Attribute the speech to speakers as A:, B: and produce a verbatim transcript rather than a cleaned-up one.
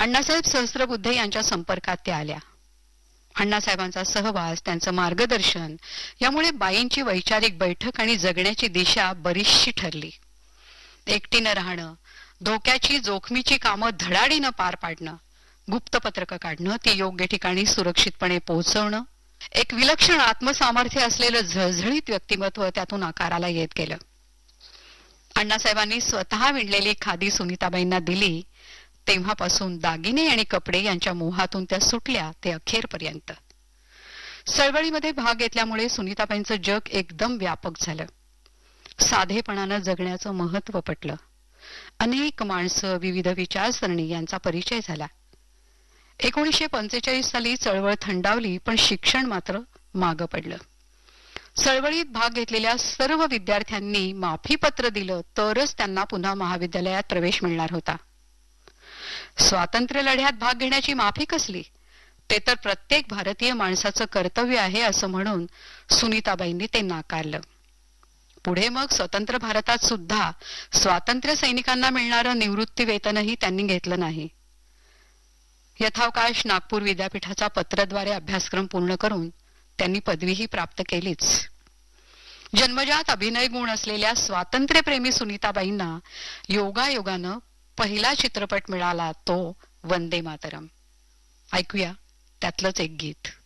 A: अण्णासाहेब सहस्त्रबुद्धे यांच्या संपर्कात त्या आल्या. अण्णासाहेबांचा सहवास, त्यांचं मार्गदर्शन यामुळे बाईंची वैचारिक बैठक आणि जगण्याची दिशा बरीचशी ठरली. एकटीनं राहणं, धोक्याची जोखमीची कामं धडाडीनं पार पाडणं, गुप्त पत्रकं काढणं, ती योग्य ठिकाणी सुरक्षितपणे पोहोचवणं, एक विलक्षण आत्मसामर्थ्य असलेलं झळझळीत व्यक्तिमत्व त्यातून आकाराला येत गेलं. अण्णासाहेबांनी स्वतः विणलेली खादी सुनीताबाईंना दिली तेव्हापासून दागिने आणि कपडे यांच्या मोहातून त्या सुटल्या ते अखेरपर्यंत. चळवळीमध्ये भाग घेतल्यामुळे सुनीताबाईंचं जग एकदम व्यापक झालं. साधेपणानं जगण्याचं महत्व पटलं. अनेक माणसं, विविध विचारसरणी यांचा परिचय झाला. एकोणीसशे पंचेचाळीस साली चळवळ थंडावली, पण शिक्षण मात्र मागं पडलं. चळवळीत भाग घेतलेल्या सर्व विद्यार्थ्यांनी माफीपत्र दिलं तरच त्यांना पुन्हा महाविद्यालयात प्रवेश मिळणार होता. स्वातंत्र्य लढ्यात भाग घेण्याची माफी कसली, ते तर प्रत्येक भारतीय माणसाचं कर्तव्य आहे असं म्हणून सुनीताबाईंनी ते नाकारलं. पुढे मग स्वतंत्र भारतात सुद्धा स्वातंत्र्य सैनिकांना मिळणारं निवृत्ती वेतनही त्यांनी घेतलं नाही. यथावकाश नागपूर विद्यापीठाचा पत्रद्वारे अभ्यासक्रम पूर्ण करून त्यांनी पदवीही प्राप्त केलीच. जन्मजात अभिनय गुण असलेल्या स्वातंत्र्यप्रेमी सुनीताबाईंना योगायोगानं पहिला चित्रपट मिळाला, तो वंदे मातरम. ऐकूया त्यातलंच एक गीत.